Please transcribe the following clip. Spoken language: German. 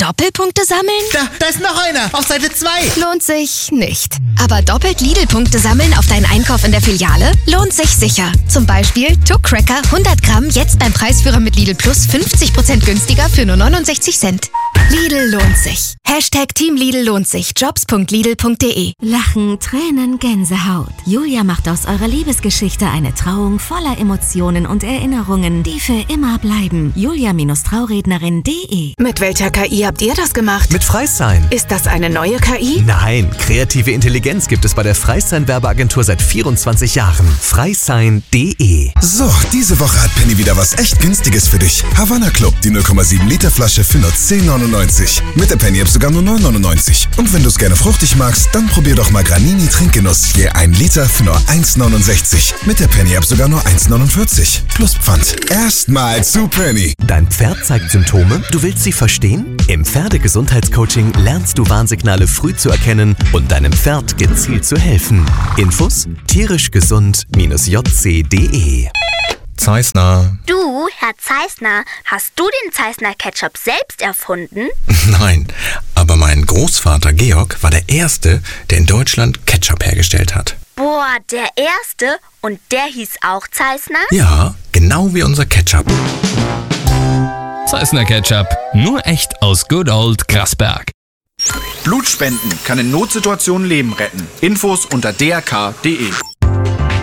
Doppelpunkte sammeln? Da ist noch einer, auf Seite 2. Lohnt sich nicht. Aber doppelt Lidl-Punkte sammeln auf deinen Einkauf in der Filiale lohnt sich sicher. Zum Beispiel Tuck Cracker 100 Gramm jetzt beim Preisführer mit Lidl Plus 50% günstiger für nur 69 Cent. Lidl lohnt sich. Team Lidl lohnt sich. Jobs.lidl.de. Lachen, Tränen, Gänsehaut. Julia macht aus eurer Liebesgeschichte eine Trauung voller Emotionen und Erinnerungen, die für immer bleiben. Julia-Traurednerin.de. Mit welcher KI habt ihr das gemacht? Mit Freisign. Ist das eine neue KI? Nein, kreative Intelligenz gibt es bei der Freisign-Werbeagentur seit 24 Jahren. Freisign.de. So, diese Woche hat Penny wieder was echt Günstiges für dich. Havanna Club, die 0,7 Liter Flasche für nur 10,99. Mit der Penny-App sogar nur 9,99. Und wenn du es gerne fruchtig magst, dann probier doch mal Granini Trinkgenuss. Je 1 Liter für nur 1,69. Mit der Penny-App sogar nur 1,49. Plus Pfand. Erstmal zu Penny. Dein Pferd zeigt Symptome? Du willst sie verstehen? Im Pferdegesundheitscoaching lernst du Warnsignale früh zu erkennen und deinem Pferd gezielt zu helfen. Infos: tierischgesund-jc.de. Zeissner. Du, Herr Zeissner, hast du den Zeissner Ketchup selbst erfunden? Nein, aber mein Großvater Georg war der Erste, der in Deutschland Ketchup hergestellt hat. Boah, der Erste? Und der hieß auch Zeissner? Ja, genau wie unser Ketchup. Zeissner Ketchup, nur echt aus Good Old Grasberg. Blutspenden kann in Notsituationen Leben retten. Infos unter drk.de.